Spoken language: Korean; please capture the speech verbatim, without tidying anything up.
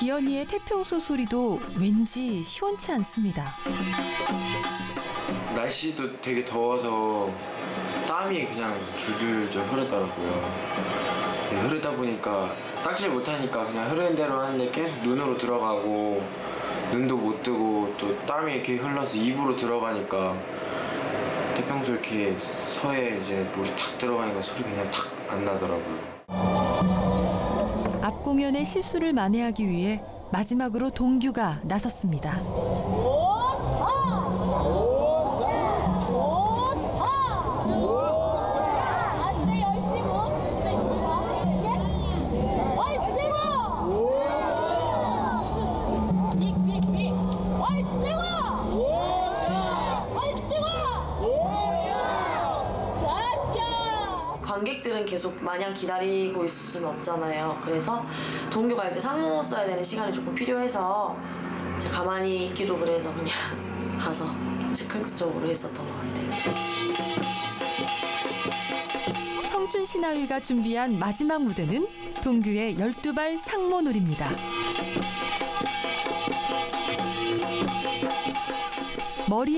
기현이의 태평소 소리도 왠지 시원치 않습니다. 날씨도 되게 더워서 땀이 그냥 줄줄줄 흐르더라고요. 네, 흐르다 보니까 닦질 못하니까 그냥 흐르는 대로 하는데 계속 눈으로 들어가고 눈도 못 뜨고 또 땀이 이렇게 흘러서 입으로 들어가니까 태평소 이렇게 서에 이제 물이 탁 들어가니까 소리 그냥 탁 안 나더라고요. 앞 공연의 실수를 만회하기 위해 마지막으로 동규가 나섰습니다. 관객들은 계속 마냥 기다리고 있을 수는 없잖아요. 그래서 동규가 이제 상모 써야 되는 시간이 조금 필요해서 이제 가만히 있기도 그래서 그냥 가서 즉흥적으로 했었던 것 같아요. 청춘 신화위가 준비한 마지막 무대는 동규의 열두 발 상모놀이입니다. 머리에